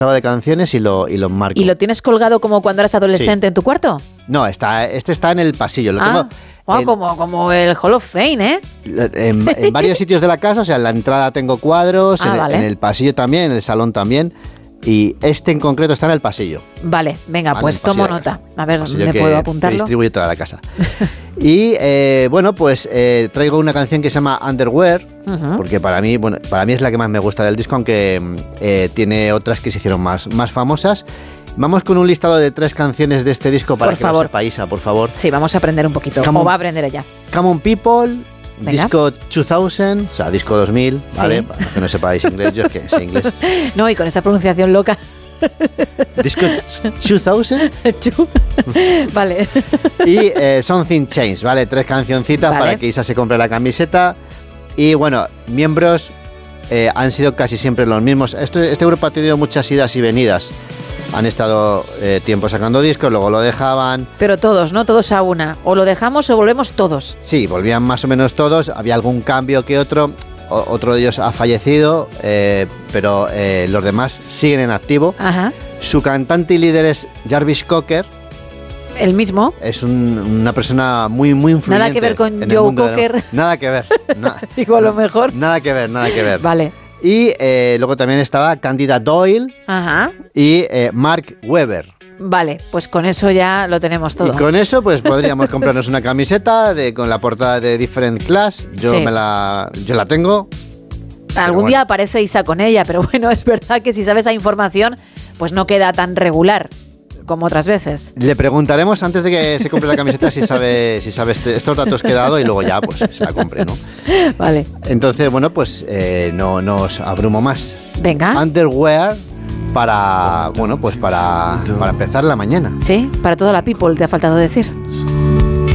de canciones y lo enmarco. ¿Y lo tienes colgado como cuando eras adolescente en tu cuarto? No, este está en el pasillo. Lo tengo como el Hall of Fame, ¿eh? En varios sitios de la casa, o sea, en la entrada tengo cuadros, vale. en el pasillo también, en el salón también. Y este en concreto está en el pasillo. Vale, venga, pues tomo nota. A ver, ¿dónde puedo apuntarlo? Distribuye toda la casa. Y pues traigo una canción que se llama Underwear, porque para mí es la que más me gusta del disco, aunque tiene otras que se hicieron más famosas. Vamos con un listado de 3 canciones de este disco para que lo sepáis, por favor. Sí, vamos a aprender un poquito. ¿Cómo va a aprender ella? Come On People, venga. Disco 2000, o sea, disco 2000, ¿vale? Sí. Para que no sepáis inglés, yo es que sé inglés. No, y con esa pronunciación loca. Disco 2000. Vale. Y Something Changed, ¿vale? 3 cancioncitas para que Isa se compre la camiseta. Y bueno, miembros han sido casi siempre los mismos. Este grupo ha tenido muchas idas y venidas. Han estado tiempo sacando discos, luego lo dejaban. Pero todos, ¿no? Todos a una. O lo dejamos o volvemos todos. Sí, volvían más o menos todos. Había algún cambio que otro. Otro de ellos ha fallecido, pero los demás siguen en activo. Ajá. Su cantante y líder es Jarvis Cocker. ¿El mismo? Es una persona muy influyente. Nada que ver con Joe Cocker. Nada que ver. Digo, a lo mejor. Nada que ver. Vale. Y luego también estaba Candida Doyle. Ajá. Y Mark Webber. Vale, pues con eso ya lo tenemos todo. Y con eso pues podríamos comprarnos una camiseta con la portada de Different Class. Yo la tengo. Algún día aparece Isa con ella, pero bueno, es verdad que si sabes esa información, pues no queda tan regular como otras veces. Le preguntaremos antes de que se compre la camiseta si sabe estos datos que he dado y luego ya pues se la compre, ¿no? Vale. Entonces, bueno, pues no os abrumo más. Venga. Underwear para empezar la mañana. Sí, para toda la people, te ha faltado decir.